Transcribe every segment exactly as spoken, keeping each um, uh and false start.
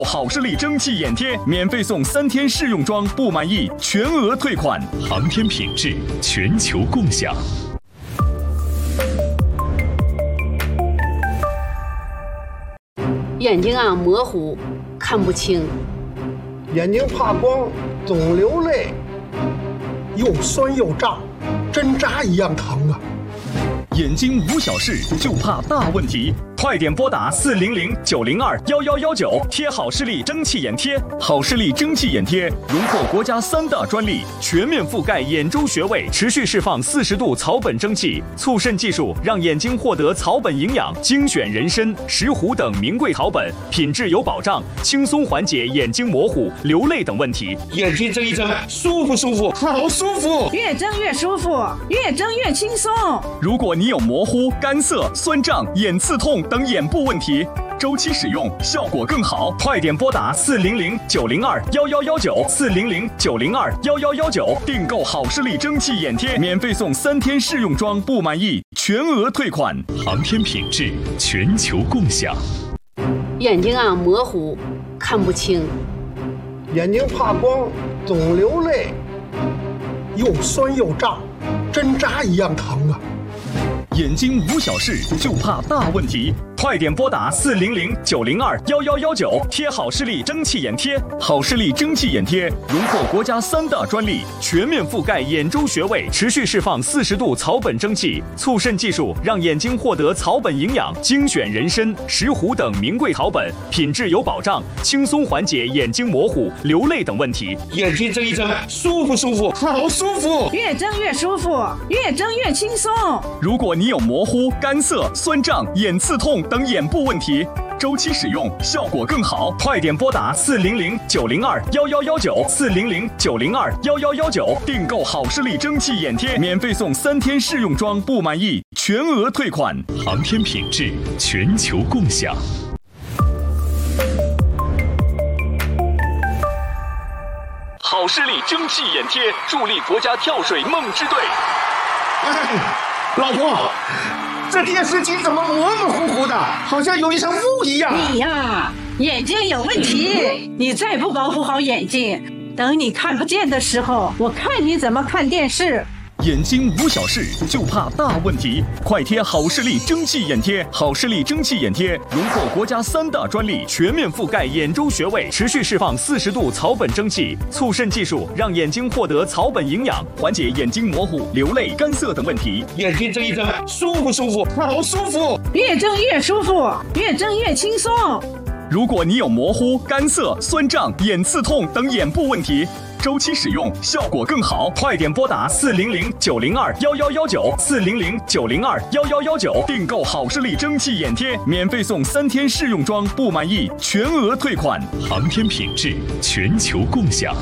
好视力蒸汽眼贴免费送三天试用装，不满意全额退款。航天品质，全球共享。 眼睛啊模糊，看不清； 眼睛怕光，总流泪，又酸又胀，针扎一样疼啊！ 眼睛无小事，就怕大问题。快点拨打四零零九零二幺幺幺九，贴好视力蒸汽眼贴。好视力蒸汽眼贴荣获国家三大专利，全面覆盖眼周穴位，持续释放四十度草本蒸汽，促渗技术让眼睛获得草本营养，精选人参、石斛等名贵草本，品质有保障，轻松缓解眼睛模糊、流泪等问题。 眼睛睁一睁，舒服舒服，好舒服， 越睁越舒服，越睁越轻松。 如果你有模糊、干涩、酸胀、眼刺痛等眼部问题，周期使用效果更好。快点拨打四零零九零二幺幺幺九，四零零九零二幺幺幺九，订购好视力蒸汽眼贴，免费送三天试用装，不满意全额退款。航天品质，全球共享。 眼睛啊模糊，看不清； 眼睛怕光，总流泪，又酸又胀，针扎一样疼啊！ 眼睛无小事，就怕大问题。快点拨打四零零九零二幺幺幺九，贴好视力蒸汽眼贴。好视力蒸汽眼贴荣获国家三大专利，全面覆盖眼周穴位，持续释放四十度草本蒸汽，促渗技术让眼睛获得草本营养，精选人参、石斛等名贵草本，品质有保障，轻松缓解眼睛模糊、流泪等问题。 眼睛睁一睁，舒服舒服，好舒服， 越睁越舒服，越睁越轻松。 如果你有模糊、干涩、酸胀、眼刺痛等眼部问题，周期使用效果更好。快点拨打四零零九零二幺幺幺九，四零零九零二幺幺幺九，订购好视力蒸汽眼贴，免费送三天试用装，不满意全额退款。航天品质，全球共享。好视力蒸汽眼贴助力国家跳水梦之队。 哎，老婆，这电视机怎么模模糊糊的，好像有一层雾一样？ 你呀，眼睛有问题，你再不保护好眼睛，等你看不见的时候，我看你怎么看电视。 眼睛无小事，就怕大问题。快贴好视力蒸汽眼贴。好视力蒸汽眼贴荣获国家三大专利，全面覆盖眼周穴位，持续释放四十度草本蒸汽，促渗技术让眼睛获得草本营养，缓解眼睛模糊、流泪、干涩等问题。 眼睛睁一睁，舒服舒服，好舒服， 越睁越舒服，越睁越轻松。 如果你有模糊、干涩、酸胀、眼刺痛等眼部问题，周期使用效果更好。快点拨打四零零九零二幺幺幺九，四零零九零二幺幺幺九，订购好视力蒸汽眼贴，免费送三天试用装，不满意全额退款。航天品质，全球共享。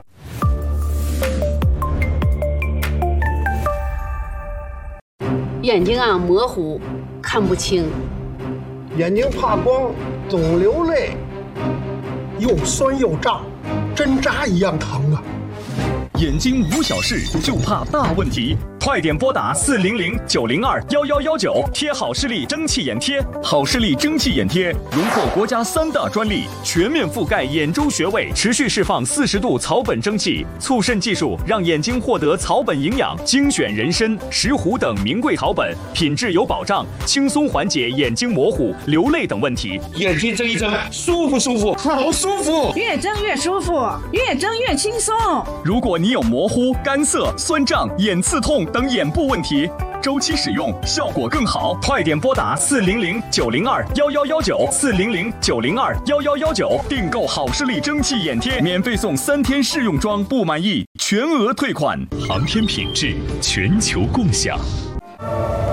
眼睛啊模糊，看不清； 眼睛怕光，总流泪，又酸又胀，针扎一样疼啊！ 眼睛无小事，就怕大问题。快点拨打四零零九零二幺幺幺九，贴好视力蒸汽眼贴。好视力蒸汽眼贴荣获国家三大专利，全面覆盖眼周穴位，持续释放四十度草本蒸汽，促渗技术让眼睛获得草本营养，精选人参、石斛等名贵草本，品质有保障，轻松缓解眼睛模糊、流泪等问题。 眼睛睁一睁，舒服舒服，好舒服， 越睁越舒服，越睁越轻松。 如果你有模糊、干涩、酸胀、眼刺痛等眼部问题，周期使用效果更好。快点拨打四零零九零二幺幺幺九，四零零九零二幺幺幺九，订购好视力蒸汽眼贴，免费送三天试用装，不满意全额退款。航天品质，全球共享。